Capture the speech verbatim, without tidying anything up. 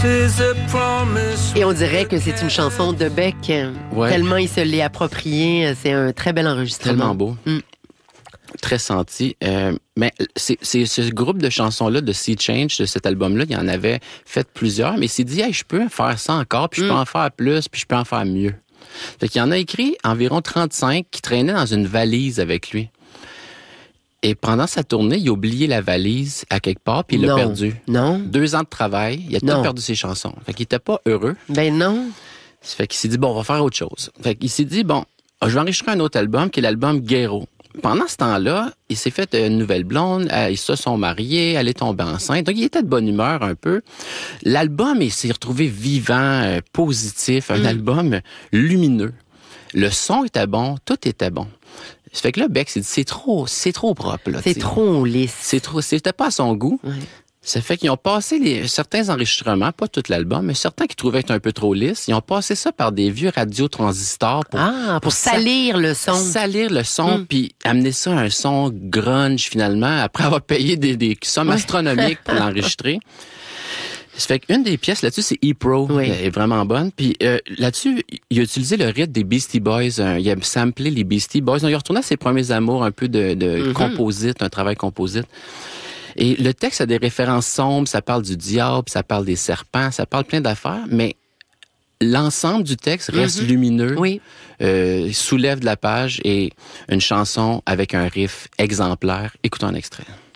Et on dirait que c'est une chanson de Beck. Ouais. Tellement il se l'est approprié. C'est un très bel enregistrement. Tellement beau. Mm. Très senti. Euh, mais c'est, c'est ce groupe de chansons-là, de Sea Change, de cet album-là, il y en avait fait plusieurs, mais il s'est dit, hey, je peux faire ça encore, puis je peux Mm. en faire plus, puis je peux en faire mieux. Fait qu'il en a écrit environ trente-cinq qui traînaient dans une valise avec lui. Et pendant sa tournée, il a oublié la valise à quelque part, puis il l'a Non. perdu. Non. Deux ans de travail, il a Non. tout perdu ses chansons. Fait qu'il était pas heureux. Ben non. Fait qu'il s'est dit, bon, on va faire autre chose. Fait qu'il s'est dit, bon, je vais enregistrer un autre album, qui est l'album Guéro. Pendant ce temps-là, il s'est fait une nouvelle blonde, ils se sont mariés, elle est tombée enceinte, donc il était de bonne humeur un peu. L'album, il s'est retrouvé vivant, euh, positif, un Mm. album lumineux. Le son était bon, tout était bon. Ça fait que là, Beck s'est dit, c'est trop, c'est trop propre, là. C'est t'sais. trop lisse. C'est trop, c'était pas à son goût. Ouais. Ça fait qu'ils ont passé les, certains enregistrements, pas tout l'album, mais certains qui trouvaient être un peu trop lisses, ils ont passé ça par des vieux radiotransistors pour, Ah, pour, pour salir le son. salir le son, Mm. puis amener ça à un son grunge finalement, après avoir payé des, des sommes Ouais. astronomiques pour l'enregistrer. Ça fait qu'une des pièces là-dessus, c'est E-Pro. Oui. Elle est vraiment bonne. Puis euh, là-dessus, il a utilisé le rythme des Beastie Boys. Euh, il a samplé les Beastie Boys. Donc, il a retourné à ses premiers amours, un peu de, de Mm-hmm. composite, un travail composite. Et le texte a des références sombres, ça parle du diable, ça parle des serpents, ça parle plein d'affaires, mais l'ensemble du texte reste Mm-hmm. lumineux, Oui. euh, soulève de la page et une chanson avec un riff exemplaire. Écoutons un extrait.